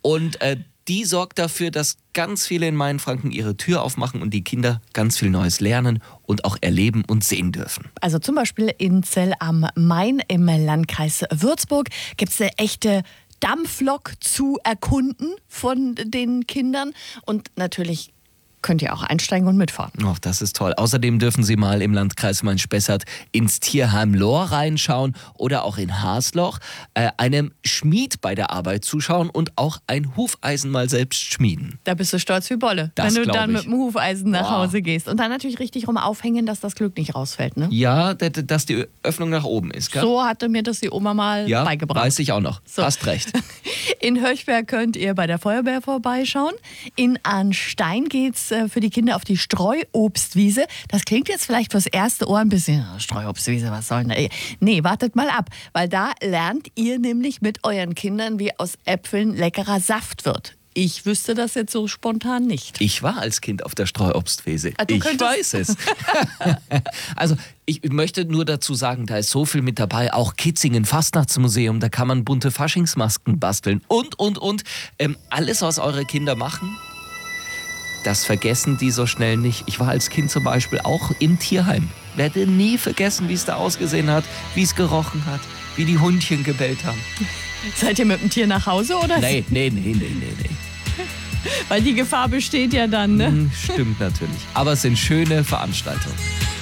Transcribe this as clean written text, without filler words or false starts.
Und die sorgt dafür, dass ganz viele in Mainfranken ihre Tür aufmachen und die Kinder ganz viel Neues lernen und auch erleben und sehen dürfen. Also zum Beispiel in Zell am Main im Landkreis Würzburg gibt es eine echte Dampflok zu erkunden von den Kindern. Und natürlich könnt ihr auch einsteigen und mitfahren. Oh, das ist toll. Außerdem dürfen Sie mal im Landkreis Main-Spessart ins Tierheim Lohr reinschauen oder auch in Hasloch, einem Schmied bei der Arbeit zuschauen und auch ein Hufeisen mal selbst schmieden. Da bist du stolz wie Bolle, Das wenn du glaub dann ich. mit dem Hufeisen nach Wow. Hause gehst. Und dann natürlich richtig rum aufhängen, dass das Glück nicht rausfällt. Ne? Ja, dass die Öffnung nach oben ist, gell? So hatte mir das die Oma mal Ja, beigebracht. weiß ich auch noch. So. Hast recht. In Höchberg könnt ihr bei der Feuerwehr vorbeischauen. In Arnstein geht's für die Kinder auf die Streuobstwiese. Das klingt jetzt vielleicht fürs erste Ohr ein bisschen, Streuobstwiese, was soll denn da? Nee, wartet mal ab, weil da lernt ihr nämlich mit euren Kindern, wie aus Äpfeln leckerer Saft wird. Ich wüsste das jetzt so spontan nicht. Ich war als Kind auf der Streuobstwiese. Du Ich könntest- weiß es. Also ich möchte nur dazu sagen, da ist so viel mit dabei. Auch Kitzingen Fastnachtsmuseum, da kann man bunte Faschingsmasken basteln und. Alles, was eure Kinder machen, das vergessen die so schnell nicht. Ich war als Kind zum Beispiel auch im Tierheim. Werde nie vergessen, wie es da ausgesehen hat, wie es gerochen hat, wie die Hundchen gebellt haben. Seid ihr mit dem Tier nach Hause oder? Nee. Weil die Gefahr besteht ja dann, ne? Stimmt natürlich. Aber es sind schöne Veranstaltungen.